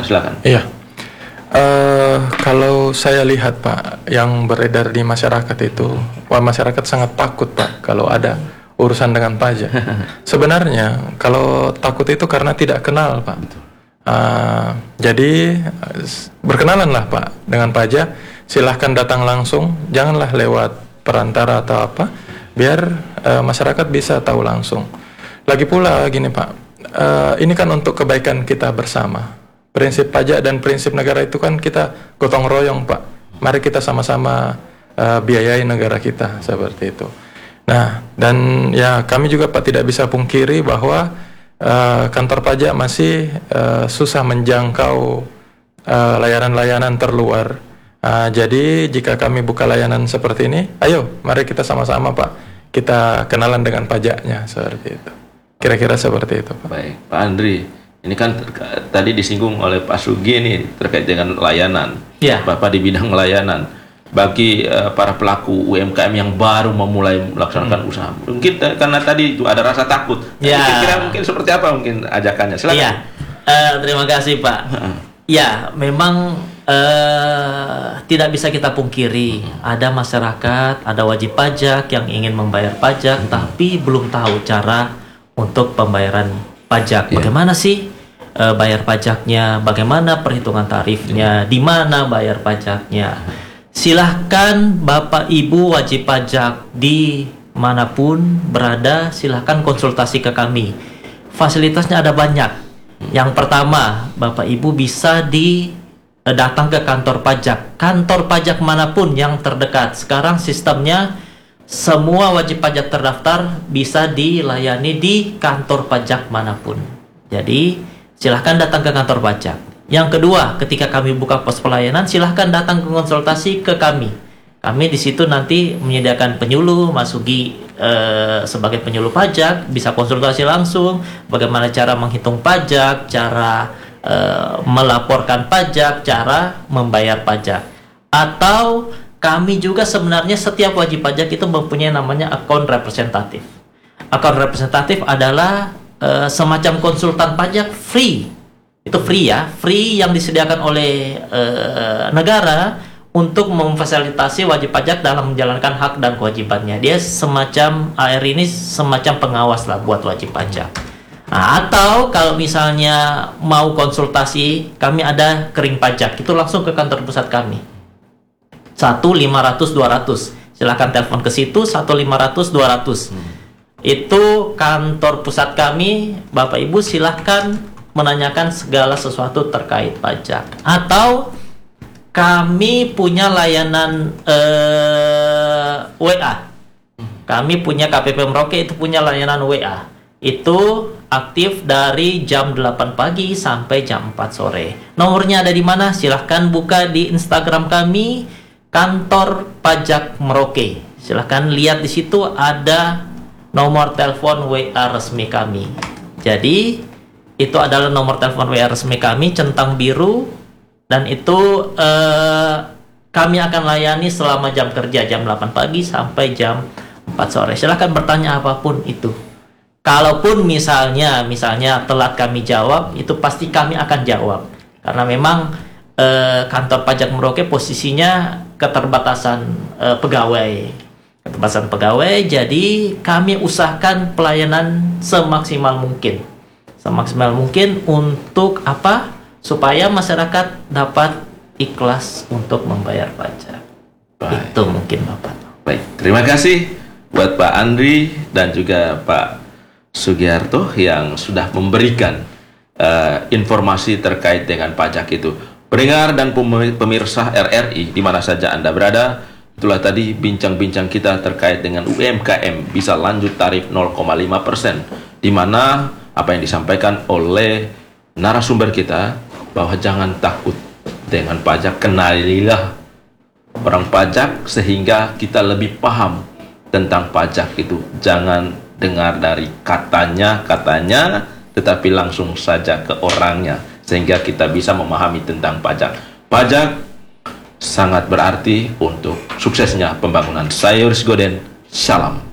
Silakan. Iya. Kalau saya lihat Pak, yang beredar di masyarakat itu, masyarakat sangat takut Pak kalau ada urusan dengan pajak. Sebenarnya kalau takut itu karena tidak kenal Pak. Jadi berkenalanlah Pak dengan pajak. Silahkan datang langsung, janganlah lewat perantara atau apa, biar masyarakat bisa tahu langsung. Lagi pula gini Pak, ini kan untuk kebaikan kita bersama. Prinsip pajak dan prinsip negara itu kan kita gotong royong Pak. Mari kita sama-sama biayai negara kita seperti itu. Nah, dan ya kami juga Pak tidak bisa pungkiri bahwa kantor pajak masih susah menjangkau layanan-layanan terluar. Jadi jika kami buka layanan seperti ini, ayo mari kita sama-sama Pak, kita kenalan dengan pajaknya seperti itu. Kira-kira seperti itu Pak. Baik, Pak Andri. Ini kan tadi disinggung oleh Pak Sugi nih terkait dengan layanan. Ya. Bapak di bidang layanan. Bagi para pelaku UMKM yang baru memulai melaksanakan usaha. Mungkin karena tadi itu ada rasa takut. Ya. Kira-kira mungkin seperti apa mungkin ajakannya? Silakan. Iya. Terima kasih Pak. Ya, memang tidak bisa kita pungkiri. Ada masyarakat, ada wajib pajak yang ingin membayar pajak, tapi belum tahu cara untuk pembayaran pajak. Bagaimana sih bayar pajaknya, bagaimana perhitungan tarifnya, di mana bayar pajaknya. Silahkan Bapak Ibu wajib pajak di manapun berada, silahkan konsultasi ke kami. Fasilitasnya ada banyak. Yang pertama, Bapak Ibu bisa datang ke kantor pajak manapun yang terdekat. Sekarang sistemnya semua wajib pajak terdaftar bisa dilayani di kantor pajak manapun. Jadi silahkan datang ke kantor pajak. Yang kedua, ketika kami buka pos pelayanan, silahkan datang ke konsultasi ke kami. Kami di situ nanti menyediakan penyuluh, Mas Sugi sebagai penyuluh pajak, bisa konsultasi langsung, bagaimana cara menghitung pajak, cara melaporkan pajak, cara membayar pajak. Atau kami juga sebenarnya setiap wajib pajak itu mempunyai namanya akun representatif. Akun representatif adalah semacam konsultan pajak free. Itu free ya, free yang disediakan oleh negara untuk memfasilitasi wajib pajak dalam menjalankan hak dan kewajibannya. Dia semacam AR ini semacam pengawas lah buat wajib pajak. Nah, atau kalau misalnya mau konsultasi, kami ada kering pajak, itu langsung ke kantor pusat kami. 1-500-200. Silahkan telepon ke situ 1-500-200. Itu kantor pusat kami. Bapak Ibu silahkan menanyakan segala sesuatu terkait pajak. Atau kami punya layanan WA. Kami punya KPP Merauke itu punya layanan WA. Itu aktif dari jam 8 pagi sampai jam 4 sore. Nomornya ada di mana? Silahkan buka di Instagram kami, Kantor Pajak Merauke. Silahkan lihat di situ ada nomor telepon WA resmi kami. Jadi itu adalah nomor telepon WA resmi kami, centang biru, dan itu kami akan layani selama jam kerja, jam 8 pagi sampai jam 4 sore. Silahkan bertanya apapun itu. Kalaupun misalnya telat kami jawab, itu pasti kami akan jawab. Karena memang kantor pajak Merauke posisinya keterbatasan pegawai. Jadi kami usahakan pelayanan semaksimal mungkin. Semaksimal mungkin untuk apa? Supaya masyarakat dapat ikhlas untuk membayar pajak. Baik. Itu mungkin Bapak. Baik, terima kasih buat Pak Andri dan juga Pak Sugiharto yang sudah memberikan informasi terkait dengan pajak itu. Pendengar dan pemirsa RRI di mana saja Anda berada, itulah tadi bincang-bincang kita terkait dengan UMKM bisa lanjut tarif 0,5%, di mana apa yang disampaikan oleh narasumber kita bahwa jangan takut dengan pajak, kenalilah orang pajak sehingga kita lebih paham tentang pajak itu. Jangan dengar dari katanya, tetapi langsung saja ke orangnya sehingga kita bisa memahami tentang pajak. Pajak sangat berarti untuk suksesnya pembangunan. Saya Yoris Goden, salam.